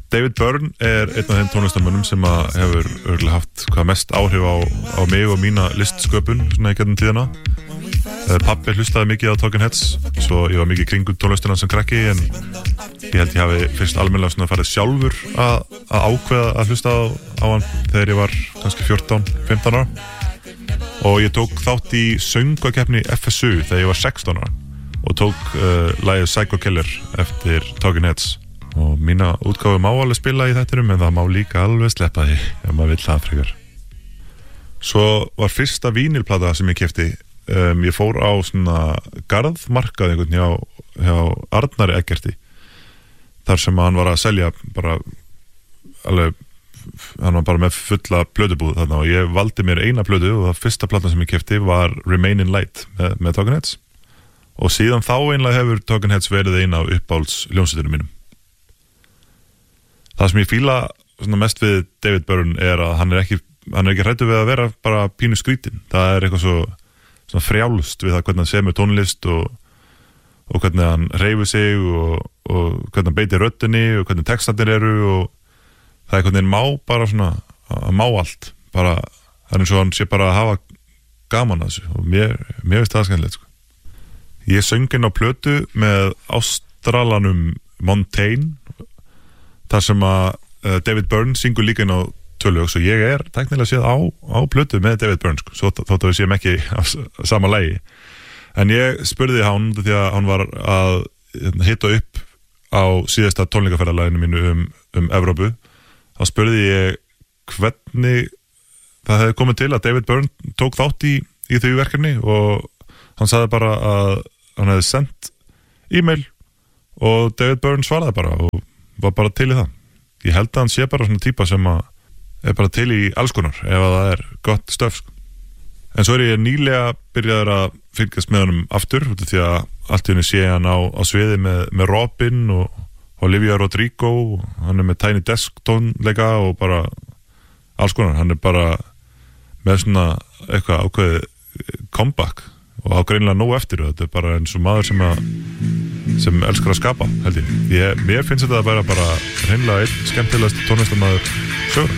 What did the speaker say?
David Byrne einn af þeim tónlistarmönnum sem hefur örugglega haft hvað mest áhrif á mig og mína listsköpun svona í gegnum tíðina. Pabbi hlustaði mikið á Talking Heads, svo ég var mikið kringum tónlistina sem krakki, en ég held ég hafi fyrst almennilega svona farið sjálfur að ákveða að hlusta á hann þegar ég var kannski 14-15 ára. Og ég tók þátt í söngvakeppni FSU þegar ég var 16 ára og tók lagið Psycho Killer eftir Talking Heads. Og mína útgáfu má alveg spila í þættinum, en það má líka alveg sleppa því ef maður vill það frekar. Svo var fyrsta vínilplata sem ég keypti. Ég fór á svona garðmarkað einhvern hjá Arnari Eggerti, þar sem hann var að selja bara alveg, hann var bara með fulla plötubúð þarna, og ég valdi mér eina plötu og það fyrsta platan sem ég keypti var Remain in Light með Talking Heads, og síðan þá einlega hefur Talking Heads verið eina af uppáhalds hljómsveitunum mínum. Það sem ég fíla svona mest við David Byrne er að hann er ekki hræddur við að vera bara pínu skrítinn. Það er eitthvað svona frjálst við það hvernig hann semur tónlist og hvernig hann hreyfir sig og hvernig hann beitir röddinni og hvernig textarnir eru, og það er hvernig hann má bara svona að má allt, bara það er eins og hann sé bara að hafa gaman að þessu, og mér finnst það skemmtilegt sko. Ég söng inn á plötu með Ástralanum Montaigne, þar sem að David Byrne syngur líka inn á tölvög, svo ég er tæknilega séð á plötu með David Byrne sko, svo þótt að við séum ekki á sama lagi. En ég spurði hann því að hann var að hitta upp á síðasta tónleikaferðalaginu mínu um Evrópu. Þá spurði ég hvernig það hefði komið til að David Byrne tók þátt í því verkefni, og hann sagði bara að hann hefði sendt e-mail og David Byrne svaraði bara og var bara til í það. Ég held að hann sé bara svona típa sem er bara til í alls konar ef að það er gott stöf sko. En svo er ég nýlega byrjaður að fylgjast með honum aftur, því að allt í henni sé hann á sviði með Robin og Olivia Rodrigo, hann er með Tiny Desk tónleika og bara alls konar. Hann er bara með svona eitthvað ákveðið comeback og á greinilega nóg eftir, og þetta er bara eins og maður sem elskar að skapa, held ég. Mér finnst þetta bara hreinlega einn skemmtilegast tónlistarmaður sögur.